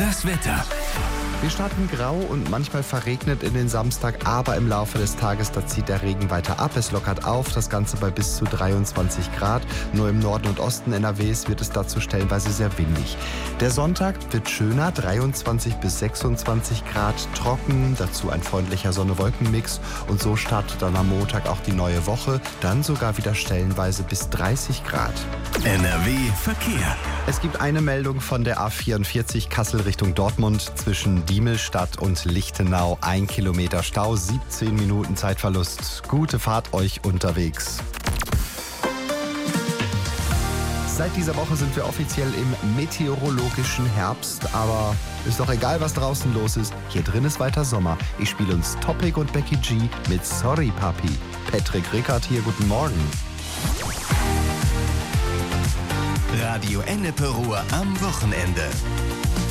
Das Wetter. Wir starten grau und manchmal verregnet in den Samstag, aber im Laufe des Tages, da zieht der Regen weiter ab. Es lockert auf, das Ganze bei bis zu 23 Grad. Nur im Norden und Osten NRWs wird es dazu stellenweise sehr windig. Der Sonntag wird schöner, 23 bis 26 Grad, trocken, dazu ein freundlicher Sonne-Wolken-Mix. Und so startet dann am Montag auch die neue Woche, dann sogar wieder stellenweise bis 30 Grad. NRW Verkehr. Es gibt eine Meldung von der A44 Kassel Richtung Dortmund zwischen Diemelstadt und Lichtenau. 1 Kilometer Stau, 17 Minuten Zeitverlust. Gute Fahrt euch unterwegs. Seit dieser Woche sind wir offiziell im meteorologischen Herbst, aber ist doch egal, was draußen los ist. Hier drin ist weiter Sommer. Ich spiele uns Topic und Becky G mit Sorry Papi. Patrick Rickard hier, guten Morgen. Radio Ennepe Ruhr am Wochenende.